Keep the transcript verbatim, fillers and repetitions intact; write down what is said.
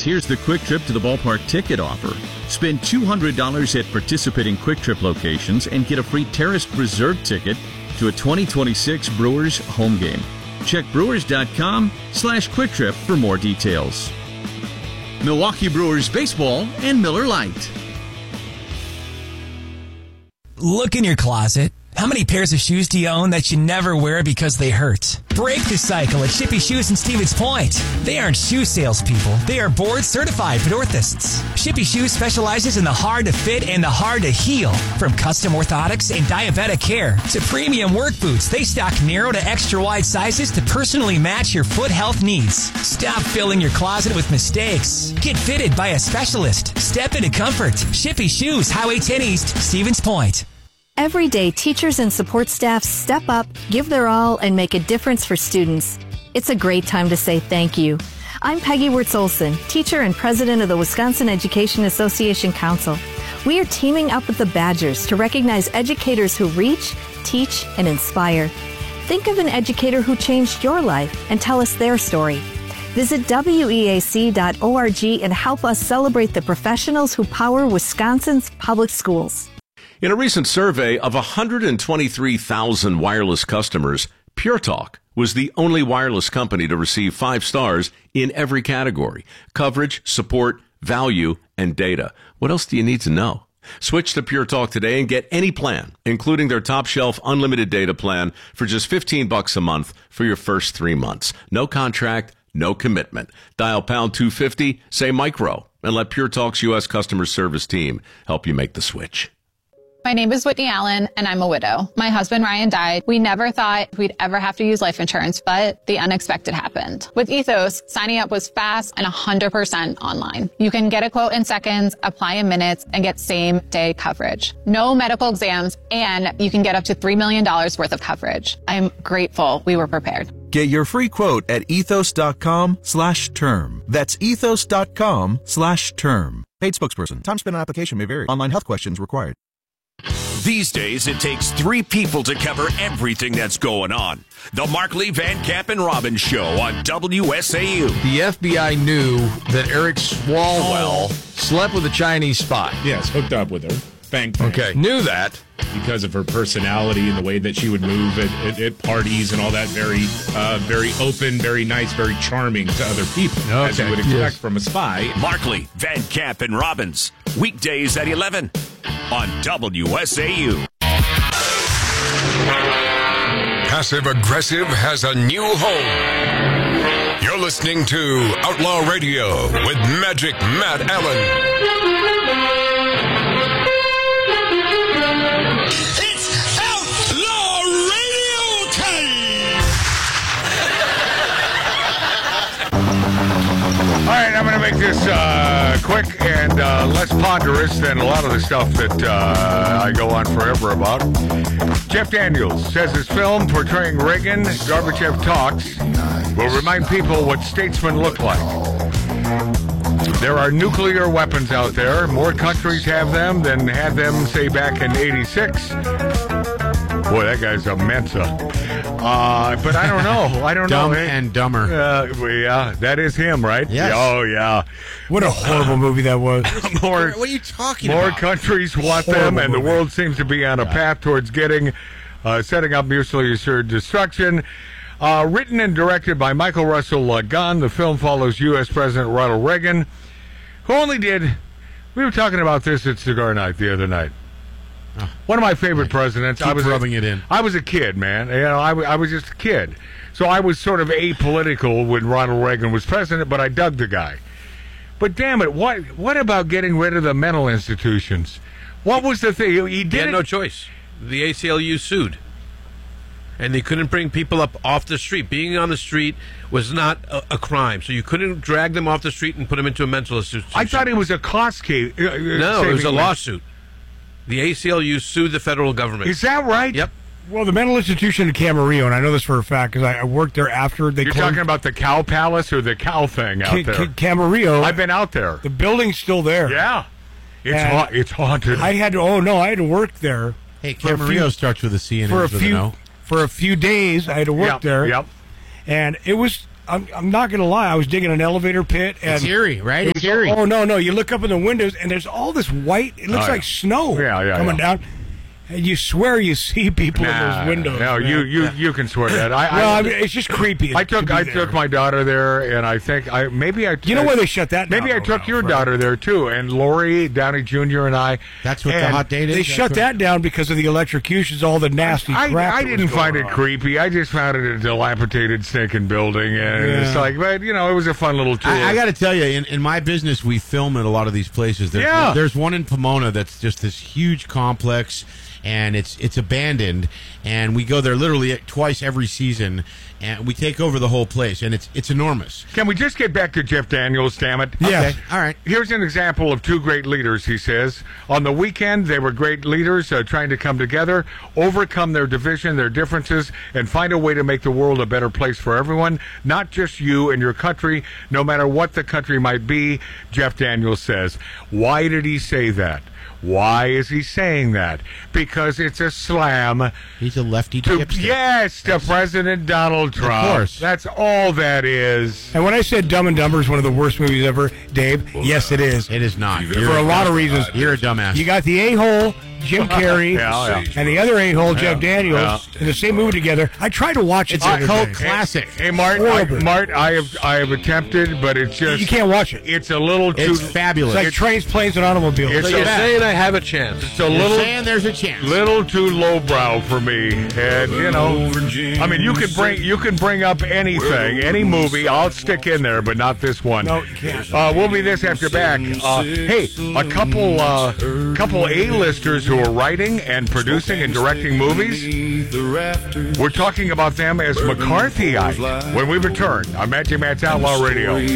here's the Quick Trip to the Ballpark ticket offer. Spend two hundred dollars at participating Quick Trip locations and get a free Terrace Reserve ticket to a twenty twenty-six Brewers home game. Check brewers.com slash Quick Trip for more details. Milwaukee Brewers Baseball and Miller Lite. Look in your closet. How many pairs of shoes do you own that you never wear because they hurt? Break the cycle at Shippy Shoes in Stevens Point. They aren't shoe salespeople. They are board-certified podorthists. Shippy Shoes specializes in the hard-to-fit and the hard-to-heal. From custom orthotics and diabetic care to premium work boots, they stock narrow to extra-wide sizes to personally match your foot health needs. Stop filling your closet with mistakes. Get fitted by a specialist. Step into comfort. Shippy Shoes, Highway ten East, Stevens Point. Every day, teachers and support staff step up, give their all, and make a difference for students. It's a great time to say thank you. I'm Peggy Wirtz-Olson, teacher and president of the Wisconsin Education Association Council. We are teaming up with the Badgers to recognize educators who reach, teach, and inspire. Think of an educator who changed your life and tell us their story. Visit W E A C dot org and help us celebrate the professionals who power Wisconsin's public schools. In a recent survey of one hundred twenty-three thousand wireless customers, Pure Talk was the only wireless company to receive five stars in every category: coverage, support, value, and data. What else do you need to know? Switch to Pure Talk today and get any plan, including their top shelf unlimited data plan for just fifteen bucks a month for your first three months. No contract, no commitment. Dial pound two fifty, say micro, and let Pure Talk's U S customer service team help you make the switch. My name is Whitney Allen, and I'm a widow. My husband, Ryan, died. We never thought we'd ever have to use life insurance, but the unexpected happened. With Ethos, signing up was fast and one hundred percent online. You can get a quote in seconds, apply in minutes, and get same-day coverage. No medical exams, and you can get up to three million dollars worth of coverage. I'm grateful we were prepared. Get your free quote at ethos.com slash term. That's ethos.com slash term. Paid spokesperson. Time spent on application may vary. Online health questions required. These days, it takes three people to cover everything that's going on. The Markley, Van Camp, and Robbins Show on W S A U. The F B I knew that Eric Swalwell slept with a Chinese spy. Yes, hooked up with her. Bang, bang. Okay, knew that. Because of her personality and the way that she would move at, at, at parties and all that, very uh, very open, very nice, very charming to other people, okay. As you would expect yes. from a spy. Markley, Van Camp, and Robbins, weekdays at eleven on W S A U. Passive Aggressive has a new home. You're listening to Outlaw Radio with Magic Matt Allen. All right, I'm going to make this uh, quick and uh, less ponderous than a lot of the stuff that uh, I go on forever about. Jeff Daniels says his film portraying Reagan, Gorbachev talks, will remind people what statesmen look like. There are nuclear weapons out there. More countries have them than had them, say, back in eighty-six. Boy, that guy's a Mensa. Uh, but I don't know. I don't Dumb know. Dumb and Dumber. Uh, well, yeah, that is him, right? Yes. Oh, yeah. What a horrible uh, movie that was. more, what are you talking more about? More countries want horrible them, and movie. The world seems to be on a path towards getting, uh, setting up mutually assured destruction. Uh, written and directed by Michael Russell Gunn, the film follows U S President Ronald Reagan, who only did, we were talking about this at Cigar Night the other night. Oh, One of my favorite presidents. Keep I was rubbing a, it in. I was a kid, man. You know, I, w- I was just a kid, so I was sort of apolitical when Ronald Reagan was president. But I dug the guy. But damn it, what what about getting rid of the mental institutions? What was the thing he did? He had it? no choice. The A C L U sued, and they couldn't bring people up off the street. Being on the street was not a, a crime, so you couldn't drag them off the street and put them into a mental institution. I thought it was a cost case. Uh, no, it was a lawsuit. The A C L U sued the federal government. Is that right? Yep. Well, the mental institution in Camarillo, and I know this for a fact because I, I worked there after they You're closed. talking about the Cow Palace or the cow thing out Ca- there? Ca- Camarillo. I've been out there. The building's still there. Yeah. It's ha- it's haunted. I had to, oh, no, I had to work there. Hey, Camarillo starts with a C and for a ends with few, an O. For a few days, I had to work yep, there. Yep. And it was I'm, I'm not going to lie. I was digging an elevator pit. And it's eerie, right? It It's eerie. Oh, no, no. You look up in the windows, and there's all this white. It looks Oh, yeah. like snow Yeah, yeah, coming yeah. down. And you swear you see people in Nah, those windows. No, man. you you Yeah. you can swear that. I, Well, I, I mean, it's just creepy. I took to be I there. took my daughter there, and I think I maybe I. You know where they shut that down? Maybe I took your daughter there too, and Lori Downey Junior and I. That's what the and hot date is? They That's shut what- that down because of the electrocutions, all the nasty I, crap. I that didn't was find going it on. creepy. I just found it a dilapidated, stinking building, and it's Yeah. like, but you know, it was a fun little tour. I, I got to tell you, in, in my business, we film at a lot of these places. There's, Yeah. there's one in Pomona that's just this huge complex, and it's it's abandoned, and we go there literally twice every season, and we take over the whole place, and it's it's enormous. Can we just get back to Jeff Daniels, damn it? Yeah. Okay, all right. Here's an example of two great leaders, he says. On the weekend, they were great leaders uh, trying to come together, overcome their division, their differences, and find a way to make the world a better place for everyone, not just you and your country, no matter what the country might be, Jeff Daniels says. Why did he say that? Why is he saying that? Because it's a slam. He's a lefty to, hipster. yes, to President Donald Trump. Of course. That's all that is. And when I said Dumb and Dumber is one of the worst movies ever, Dave, yes, it is. It is not. For a lot of reasons. You're a dumbass. You got the a-hole, Jim Carrey, Yeah, yeah. and the other a-hole, Jeff Daniels, yeah. in the same movie together. I tried to watch it. It's the a other cult day. classic. Hey, Mart, I, Horrible. Mart, I have I have attempted, but it's just You can't watch it. It's a little too It's fabulous. It's like trains, planes, and automobiles. It's So a- you're saying I have a chance. It's a You're little saying there's a chance. little too lowbrow for me, and you know, I mean, you can bring you can bring up anything, any movie. I'll stick in there, but not this one. No, you can't. Uh, we'll be this after back. Uh, hey, a couple uh, couple A-listers who are writing and producing and directing movies. We're talking about them as McCarthyite when we return on Magic Matt's Outlaw Radio.